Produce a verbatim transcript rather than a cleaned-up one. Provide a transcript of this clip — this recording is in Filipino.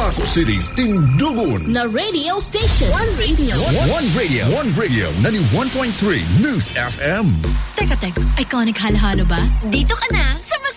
Baco City's Tindugon na radio station. One Radio. One, one Radio. One Radio. ninety-one point three News F M. Teka, teka. Iconic halo-halo ba? Dito ka na sa